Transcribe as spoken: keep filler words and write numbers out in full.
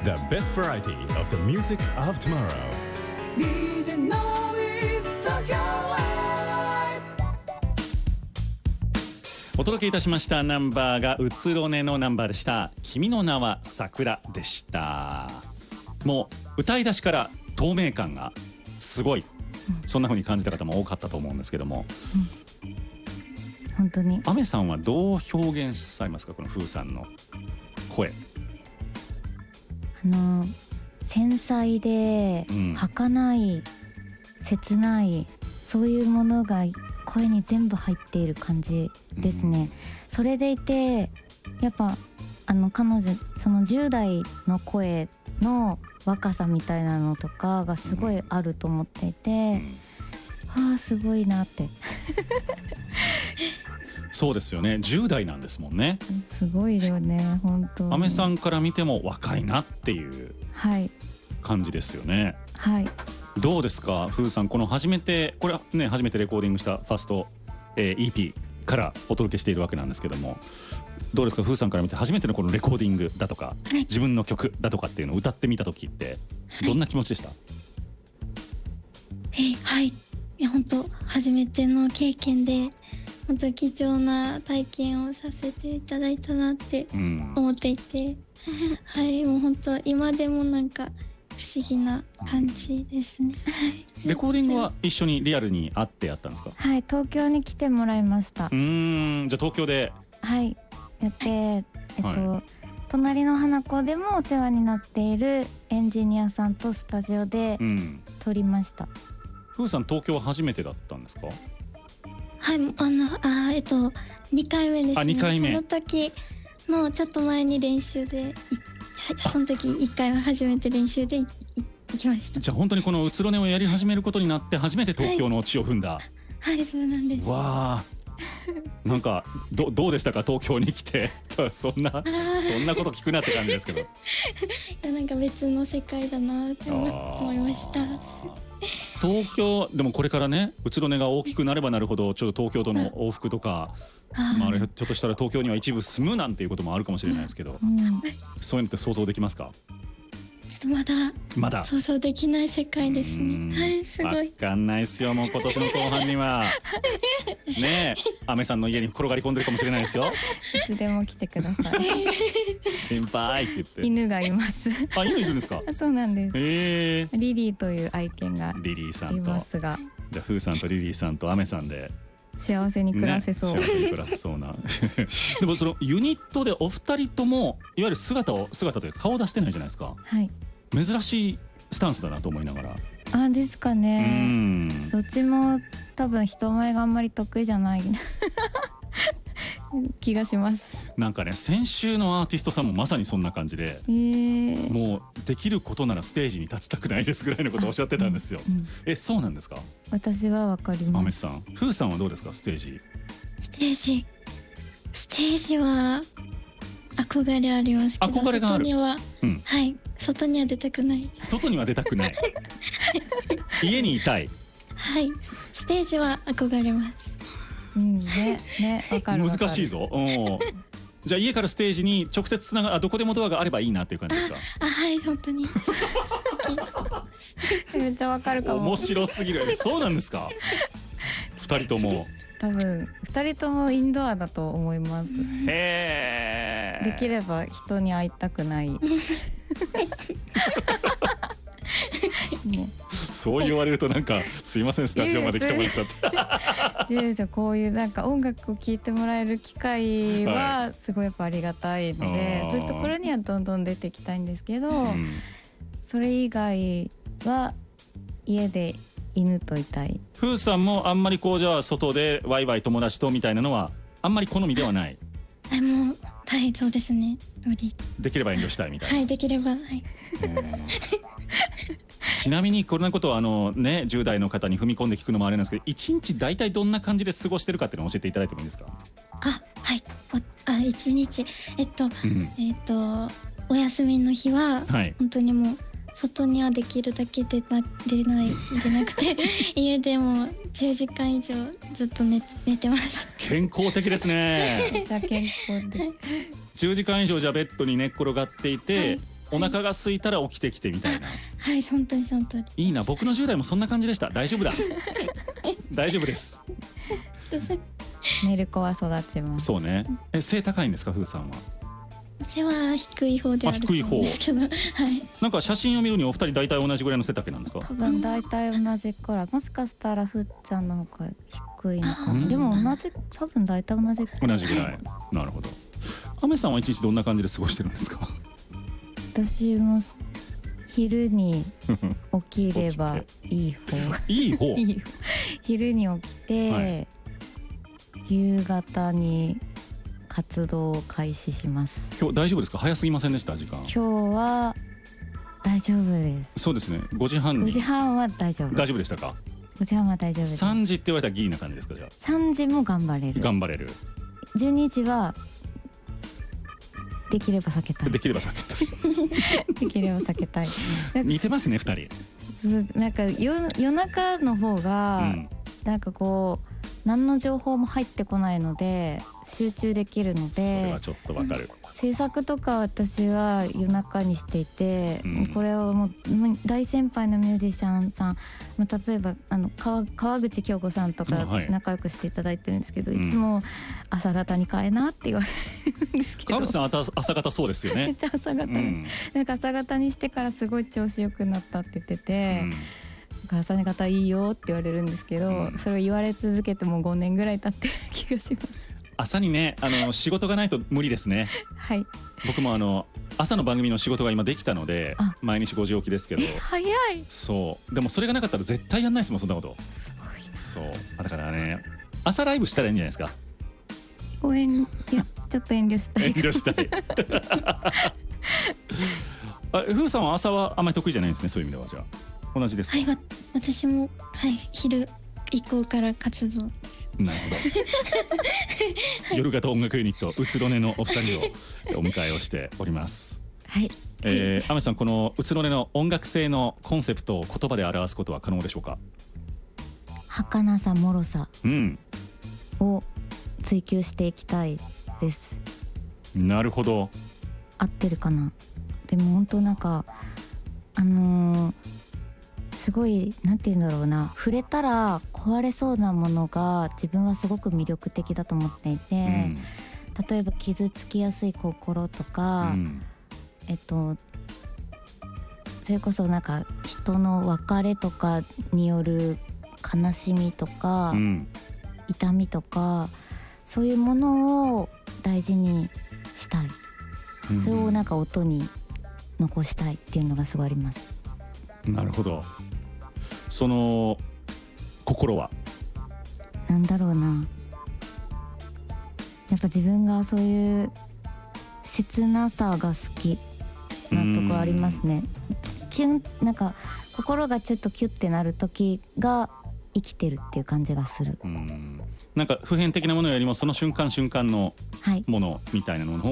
The best variety of the music of tomorrow. ディージェー の is Tokyo Live。 お届けいたしましたナンバーがうつろねのナンバーでした。君の名は桜でした。もう歌い出しから透明感がすごい、うん、そんな風に感じた方も多かったと思うんですけども、 うん、本当にアメさんはどう表現されますか、この風さんの声。 あの繊細で儚い、うん、切ない、そういうものが声に全部入っている感じですね、うん、それでいてやっぱあの彼女そのじゅう代の声の若さみたいなのとかがすごいあると思っていて、うん、ああすごいなってそうですよね、じゅう代なんですもんね。 すごいよね本当に。 アメさんから見ても若いなっていう感じですよね。 はい、 どうですか風さん、この初めてこれはね初めてレコーディングしたファースト、えー、イーピー からお届けしているわけなんですけども、どうですか風さんから見て初めてのこのレコーディングだとか、はい、自分の曲だとかっていうのを歌ってみた時ってどんな気持ちでした？はい、 えはいいや本当初めての経験で本当貴重な体験をさせていただいたなって思っていて、うん、はいもう本当今でもなんか不思議な感じですね。 レコーディングは一緒にリアルに会ってやったんですか？ はい、東京に来てもらいました。 うーん、じゃあ東京ではいやって、えっと、はい、隣の花子でもお世話になっているエンジニアさんとスタジオで撮りました。 ふうさん東京は初めてだったんですか？ はい、あのあえっとにかいめですね。 あ、にかいめ。 その時のちょっと前に練習で、その時いっかいは初めて練習で行きました。 じゃあ本当にこのうつろねをやり始めることになって初めて東京の地を踏んだ。 はい、はい、そうなんです。 わあ、なんか ど, どうでしたか東京に来てそんなそんなこと聞くなって感じですけど。いやなんか別の世界だなって思いました。 東京でもこれからねうつろねが大きくなればなるほどちょっと東京との往復とか、まあ、あれひょっとしたら東京には一部住むなんていうこともあるかもしれないですけど、うん、そういうのって想像できますか？ ちょっとまだまだ想像できない世界ですね。はい、すごい。 わかんないですよ、もう今年の後半にはねえ、アメさんの家に転がり込んでるかもしれないですよ。 いつでも来てください。 先輩って言って。 犬がいます。 あ、犬いるんですか？ そうなんです。 えー、 リリーという愛犬がリリーさんといますが、 じゃあフーさんとリリーさんとアメさんで幸せに暮らせそう、 ね、幸せに暮らせそうなでもそのユニットでお二人ともいわゆる姿を姿というか顔を出してないじゃないですか。 はい、珍しいスタンスだなと思いながら。 あですかね。うんどっちも多分人前があんまり得意じゃない気がします。 なんかね先週のアーティストさんもまさにそんな感じで、 えー、 もうできることならステージに立ちたくないですぐらいのことをおっしゃってたんですよ、うんうん、えそうなんですか？ 私はわかります。 アメさん、フーさんはどうですか？ステージステージステージは憧れありますけど、 憧れがある。 外には、うん、はい外には出たくない。 外には出たくない家にいたい。 はい、ステージは憧れます。 うんねね、わかるわかる。 難しいぞ。じゃあ家からステージに直接つながあどこでもドアがあればいいなっていう感じですか？ あ、あはい本当にめっちゃわかるかも。 面白すぎる。そうなんですか？二人とも多分二人ともインドアだと思います。 へー、 できれば人に会いたくないそう言われるとなんかすいませんスタジオまで来てもらっちゃってでこういうなんか音楽を聴いてもらえる機会はすごいやっぱありがたいので、はい、そういうところにはどんどん出ていきたいんですけど、うん、それ以外は家で犬といたい。 ふうさんもあんまりこうじゃあ外でワイワイ友達とみたいなのはあんまり好みではない。 はいもうはいそうですね。 できれば遠慮したいみたいな。 はいできればはい。 ちなみにこんなことはあのねじゅう代の方に踏み込んで聞くのもあれなんですけど、一日大体どんな感じで過ごしてるかっていうのを教えていただいてもいいですか？あはいあ一日えっと、うん、えっとお休みの日は、はい、本当にもう外にはできるだけ出な出ない出なくて家でもじゅうじかん以上ずっと 寝, 寝てます。 健康的ですね。 じゃあ健康でじゅうじかん以上じゃベッドに寝っ転がっていて、はい、 お腹が空いたら起きてきてみたいな。 はい本当にその通り。 いいな、僕のじゅう代もそんな感じでした。大丈夫だ大丈夫です。 寝る子は育ちます。 そうね。え、背高いんですか、ふうさんは。 背は低い方ではあると思うんですけど、はい。 なんか写真を見るにお二人大体同じぐらいの背丈なんですか。 多分大体同じくらい、もしかしたらふっちゃんの方が低いのかな。でも同じ、多分大体同じくらい。 同じぐらい。なるほど。アメさんは一日どんな感じで過ごしてるんですか。 私も昼に起きればいい方いい方いい方昼に起きて、はい、夕方に活動を開始します。 今日大丈夫ですか。早すぎませんでした時間。 今日は大丈夫です。 そうですね。ごじはんに。 ごじはんは大丈夫。 大丈夫でしたか。 ごじはんは大丈夫です。 さんじって言われたらギリな感じですか。じゃあさんじも頑張れる。 頑張れる。 じゅうにじはできれば避けたい。 できれば避けたい。 できれば避けたい。 似てますね二人。 なんか夜夜中の方が、うん、なんかこう何の情報も入ってこないので集中できるので、それはちょっとわかる。 制作とか私は夜中にしていて、うん、これをもう大先輩のミュージシャンさん、例えばあの 川, 川口京子さんとか仲良くしていただいてるんですけど、はい、いつも朝方に変えなって言われるんですけど、 川口さん朝方そうですよね。 めっちゃ朝方です、うん、なんか朝方にしてからすごい調子良くなったって言ってて、うん、朝寝方いいよって言われるんですけど、うん、それを言われ続けてもうごねんぐらい経ってる気がします。 朝にね、あの仕事がないと無理ですね。 はい。 僕もあの朝の番組の仕事が今できたので毎日ごじ起きですけど。 早い。 そう。でもそれがなかったら絶対やんないですもん、そんなこと。 すごいな。 そう。だからね、朝ライブしたらいいんじゃないですか。 ご遠慮、ちょっと遠慮したい。 遠慮したい。あ、ふうさんは朝はあんまり得意じゃないんですね。そういう意味ではじゃあ同じですか。 はい、私もはい昼以降から活動です。 なるほど。はい、夜型音楽ユニットうつろねのお二人をお迎えをしております。 はい。 えー、アメさん、このうつろねの音楽性のコンセプトを言葉で表すことは可能でしょうか。 儚さ、脆さを追求していきたいです。 うん、なるほど。 合ってるかな。でも本当なんかあのー。すごいなんて言うんだろうな、触れたら壊れそうなものが自分はすごく魅力的だと思っていて、うん、例えば傷つきやすい心とか、うん、えっとそれこそなんか人の別れとかによる悲しみとか、うん、痛みとかそういうものを大事にしたい、うん、それをなんか音に残したいっていうのがすごいあります。 なるほど。その心はなんだろうな、やっぱ自分がそういう切なさが好きなとこありますね。キュン、なんか心がちょっとキュッてなる時が生きてるっていう感じがする。 うん、なんか普遍的なものよりもその瞬間瞬間のものみたいなのの